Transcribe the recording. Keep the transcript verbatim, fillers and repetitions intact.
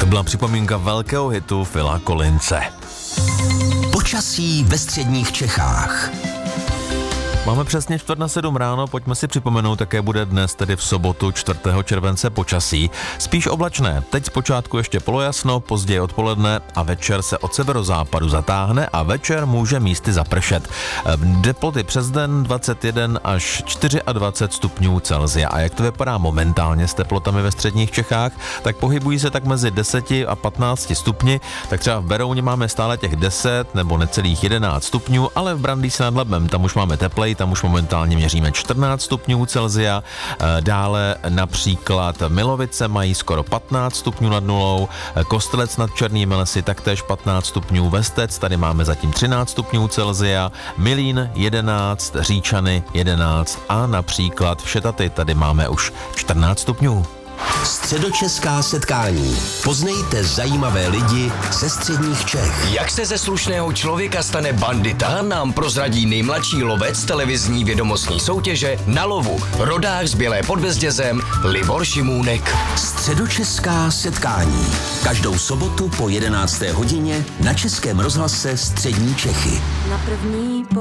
byla připomínka velkého hitu Phila Collinse. Počasí ve středních Čechách. Máme přesně čtvrt na sedm ráno, pojďme si připomenout, také bude dnes, tedy v sobotu čtvrtého července počasí. Spíš oblačné, teď zpočátku ještě polojasno, později odpoledne a večer se od severozápadu zatáhne a večer může místy zapršet. Teploty přes den dvacet jedna až dvacet čtyři stupňů Celsia. A jak to vypadá momentálně s teplotami ve středních Čechách, tak pohybují se tak mezi deseti a patnácti stupni, tak třeba v Berouně máme stále těch deset nebo necelých jedenáct stupňů, ale v Brandýse nad Labem tam už máme teplej, tam už momentálně měříme čtrnáct stupňů Celsia, dále například Milovice mají skoro patnáct stupňů nad nulou, Kostelec nad Černými lesy taktéž patnáct stupňů, Vestec tady máme zatím třináct stupňů Celsia, Milín jedenáct, Říčany jedenáct a například v Šetaty tady máme už čtrnáct stupňů. Středočeská setkání. Poznejte zajímavé lidi ze středních Čech. Jak se ze slušného člověka stane bandita, nám prozradí nejmladší lovec televizní vědomostní soutěže Na lovu. Rodák z Bělé pod Bezdězem Libor Šimůnek. Středočeská setkání. Každou sobotu po jedenácté hodině na Českém rozhlase Střední Čechy. Na první